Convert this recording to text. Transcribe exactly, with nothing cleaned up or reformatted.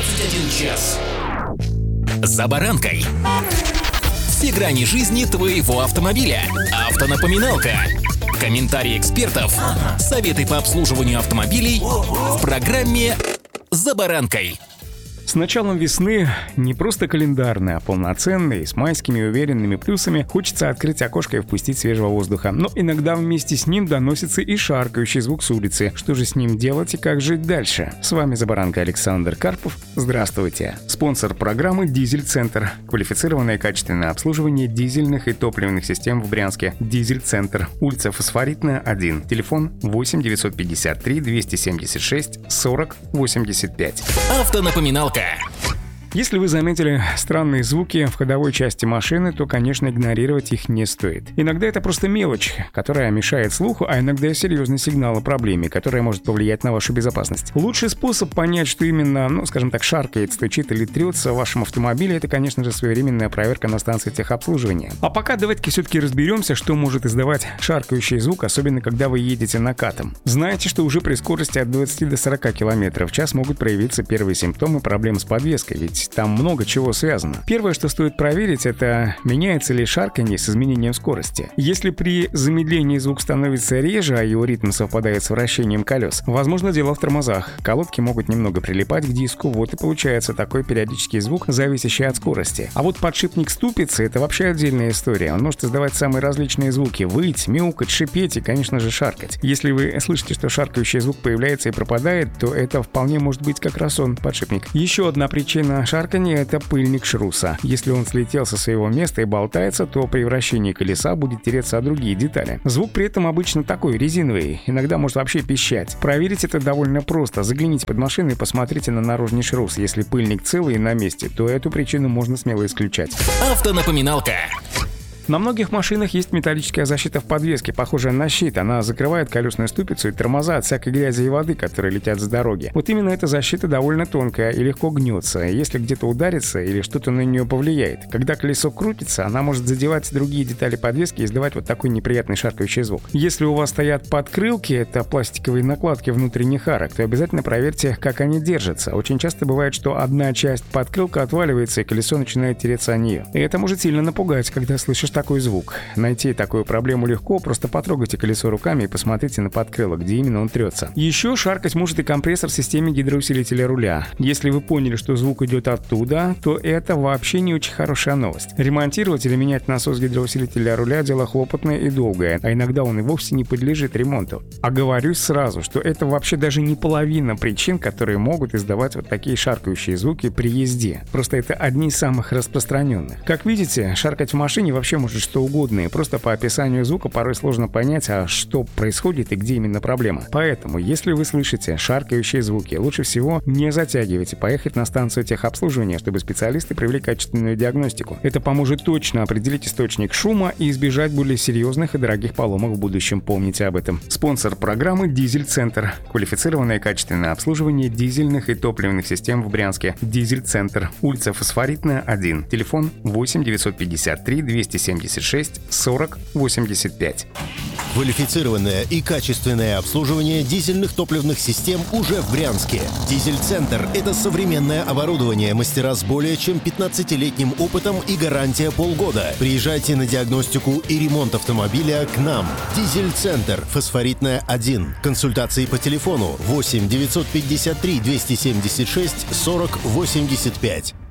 двадцать один час. За баранкой. Все грани жизни твоего автомобиля. Автонапоминалка. Комментарии экспертов. Советы по обслуживанию автомобилей в программе «За баранкой». С началом весны не просто календарный, а полноценный, с майскими уверенными плюсами, хочется открыть окошко и впустить свежего воздуха. Но иногда вместе с ним доносится и шаркающий звук с улицы. Что же с ним делать и как жить дальше? С вами «За баранкой» Александр Карпов. Здравствуйте. Спонсор программы «Дизель-центр». Квалифицированное и качественное обслуживание дизельных и топливных систем в Брянске. «Дизель-центр». Улица Фосфоритная, один. Телефон восемь девятьсот пятьдесят три двести семьдесят шесть сорок восемьдесят пять. Автонапоминалка. Если вы заметили странные звуки в ходовой части машины, то, конечно, игнорировать их не стоит. Иногда это просто мелочь, которая мешает слуху, а иногда и серьезный сигнал о проблеме, которая может повлиять на вашу безопасность. Лучший способ понять, что именно, ну, скажем так, шаркает, стучит или трется в вашем автомобиле, это, конечно же, своевременная проверка на станции техобслуживания. А пока давайте-ка все-таки разберемся, что может издавать шаркающий звук, особенно когда вы едете накатом. Знаете, что уже при скорости от двадцати до сорока километров в час могут проявиться первые симптомы проблем с подвеской, ведь там много чего связано. Первое, что стоит проверить, это меняется ли шарканье с изменением скорости. Если при замедлении звук становится реже, а его ритм совпадает с вращением колес, возможно, дело в тормозах. Колодки могут немного прилипать к диску, вот и получается такой периодический звук, зависящий от скорости. А вот подшипник ступицы — это вообще отдельная история. Он может издавать самые различные звуки: выть, мяукать, шипеть и, конечно же, шаркать. Если вы слышите, что шаркающий звук появляется и пропадает, то это вполне может быть как раз он, подшипник. Еще одна причина шарканья — это пыльник шруса. Если он слетел со своего места и болтается, то при вращении колеса будет тереться о другие детали. Звук при этом обычно такой, резиновый, иногда может вообще пищать. Проверить это довольно просто. Загляните под машину и посмотрите на наружный шрус. Если пыльник целый и на месте, то эту причину можно смело исключать. Автонапоминалка. На многих машинах есть металлическая защита в подвеске, похожая на щит. Она закрывает колесную ступицу и тормоза от всякой грязи и воды, которые летят с дороги. Вот именно эта защита довольно тонкая и легко гнется. Если где-то ударится или что-то на нее повлияет, когда колесо крутится, она может задевать другие детали подвески и издавать вот такой неприятный шаркающий звук. Если у вас стоят подкрылки, это пластиковые накладки внутренних арок, то обязательно проверьте, как они держатся. Очень часто бывает, что одна часть подкрылка отваливается и колесо начинает тереться о нее. И это может сильно напугать, когда слышишь такой звук. Найти такую проблему легко, просто потрогайте колесо руками и посмотрите на подкрылок, где именно он трется. Еще шаркать может и компрессор в системе гидроусилителя руля. Если вы поняли, что звук идет оттуда, то это вообще не очень хорошая новость. Ремонтировать или менять насос гидроусилителя руля — дело хлопотное и долгое, а иногда он и вовсе не подлежит ремонту. Оговорюсь сразу, что это вообще даже не половина причин, которые могут издавать вот такие шаркающие звуки при езде. Просто это одни из самых распространенных. Как видите, шаркать в машине вообще может что угодно, и просто по описанию звука порой сложно понять, а что происходит и где именно проблема. Поэтому, если вы слышите шаркающие звуки, лучше всего не затягивайте, поехать на станцию техобслуживания, чтобы специалисты провели качественную диагностику. Это поможет точно определить источник шума и избежать более серьезных и дорогих поломок в будущем. Помните об этом. Спонсор программы «Дизель-центр». Квалифицированное и качественное обслуживание дизельных и топливных систем в Брянске. «Дизель-центр». Улица Фосфоритная, один. Телефон восемь девятьсот пятьдесят три двести семьдесят шесть сорок восемьдесят пять. Квалифицированное и качественное обслуживание дизельных топливных систем уже в Брянске. «Дизель-центр» — это современное оборудование, мастера с более чем пятнадцатилетним опытом и гарантия полгода. Приезжайте на диагностику и ремонт автомобиля к нам. «Дизель-центр», Фосфоритная, один. Консультации по телефону восемь девятьсот пятьдесят три двести семьдесят шесть сорок восемьдесят пять.